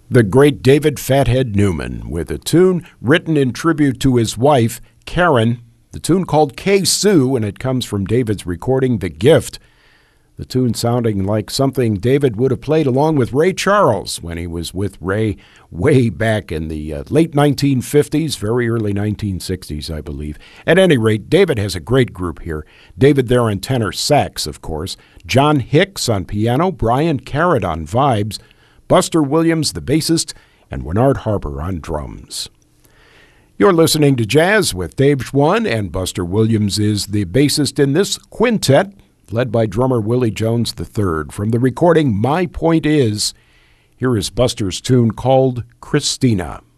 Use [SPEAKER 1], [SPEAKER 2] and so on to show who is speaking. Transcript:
[SPEAKER 1] The great David Fathead Newman with a tune written in tribute to his wife, Karen. The tune called K-Sue, and it comes from David's recording, The Gift. The tune sounding like something David would have played along with Ray Charles when he was with Ray way back in the late 1950s, very early 1960s, I believe. At any rate, David has a great group here. David there on tenor sax, of course. John Hicks on piano, Brian Carrot on vibes, Buster Williams, the bassist, and Bernard Harper on drums. You're listening to Jazz with Dave Schwann, and Buster Williams is the bassist in this quintet, led by drummer Willie Jones III. From the recording My Point Is, here is Buster's tune called Christina.